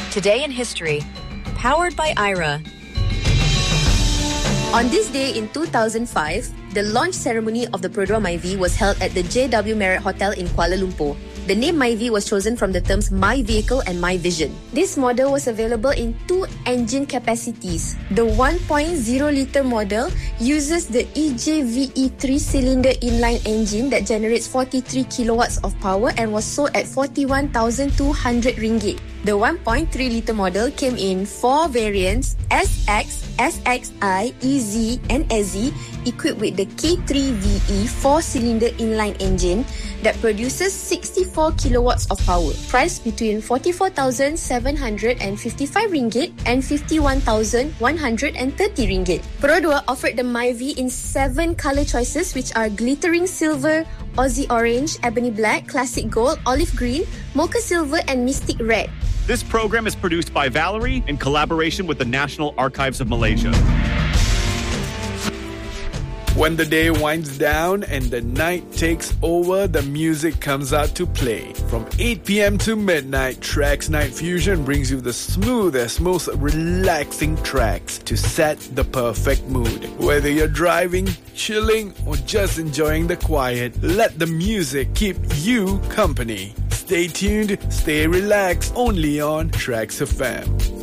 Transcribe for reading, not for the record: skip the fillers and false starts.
Today in History, powered by Aira. On this day in 2005, the launch ceremony of the Perodua Myvi was held at the JW Marriott Hotel in Kuala Lumpur. The name Myvi was chosen from the terms My Vehicle and My Vision. This model was available in two engine capacities. The 1.0-litre model uses the EJVE 3-cylinder inline engine that generates 43 kilowatts of power and was sold at 41,200 ringgit. The 1.3-litre model came in 4 variants, SX, SXI, EZ and SE, equipped with the K3VE 4-cylinder inline engine that produces 64 kilowatts of power, priced between 44,755 ringgit and 51,130 ringgit. Perodua offered the Myvi in 7 colour choices, which are glittering silver, Aussie orange, ebony black, classic gold, olive green, mocha silver and mystic red. This program is produced by Valerie in collaboration with the National Archives of Malaysia. When the day winds down and the night takes over, the music comes out to play. From 8 p.m. to midnight, Trax Night Fusion brings you the smoothest, most relaxing tracks to set the perfect mood. Whether you're driving, chilling, or just enjoying the quiet, let the music keep you company. Stay tuned, stay relaxed, only on Trax FM.